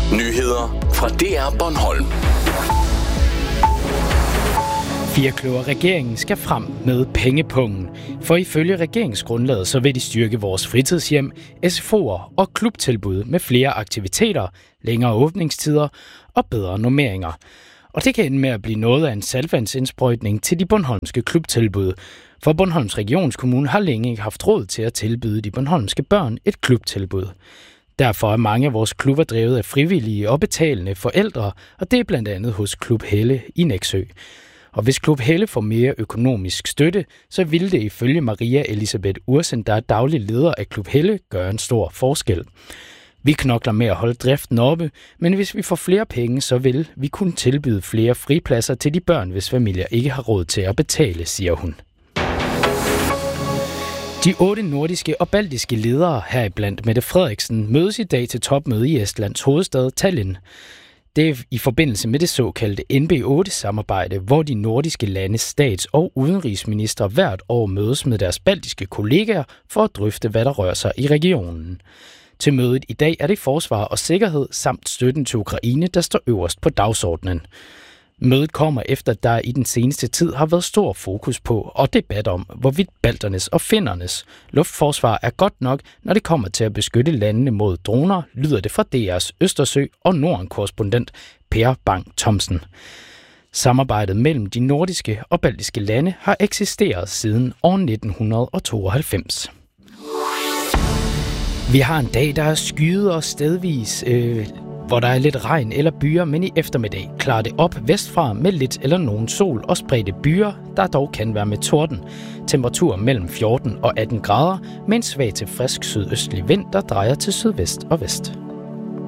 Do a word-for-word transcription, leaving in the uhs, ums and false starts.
Nyheder fra D R Bornholm. Firkløver regeringen skal frem med pengepungen, for ifølge regeringsgrundlaget så vil de styrke vores fritidshjem, S F O'er og klubtilbud med flere aktiviteter, længere åbningstider og bedre normeringer. Og det kan ende med at blive noget af en saltvandsindsprøjtning til de bornholmske klubtilbud, for Bornholms Regionskommune har længe ikke haft råd til at tilbyde de bornholmske børn et klubtilbud. Derfor er mange af vores klubber drevet af frivillige og betalende forældre, og det er blandt andet hos Klub Helle i Nexø. Og hvis Klub Helle får mere økonomisk støtte, så vil det ifølge Maria Elisabeth Ursen, der er daglig leder af Klub Helle, gøre en stor forskel. Vi knokler med at holde driften oppe, men hvis vi får flere penge, så vil vi kunne tilbyde flere fripladser til de børn, hvis familier ikke har råd til at betale, siger hun. De otte nordiske og baltiske ledere, heriblandt Mette Frederiksen, mødes i dag til topmøde i Estlands hovedstad Tallinn. Det er i forbindelse med det såkaldte N B otte-samarbejde, hvor de nordiske landes stats- og udenrigsministre hvert år mødes med deres baltiske kollegaer for at drøfte, hvad der rører sig i regionen. Til mødet i dag er det forsvar og sikkerhed samt støtten til Ukraine, der står øverst på dagsordenen. Mødet kommer efter, at der i den seneste tid har været stor fokus på og debat om, hvorvidt balternes og finnernes luftforsvar er godt nok, når det kommer til at beskytte landene mod droner, lyder det fra D R's Østersø og Norden-korrespondent Per Bang Thomsen. Samarbejdet mellem de nordiske og baltiske lande har eksisteret siden år nitten tooghalvfems. Vi har en dag, der er skyet og stedvis, øh, hvor der er lidt regn eller byer, men i eftermiddag klarer det op vestfra med lidt eller nogen sol og spredte byer, der dog kan være med torden. Temperatur mellem fjorten og atten grader med en svag til frisk sydøstlig vind, der drejer til sydvest og vest.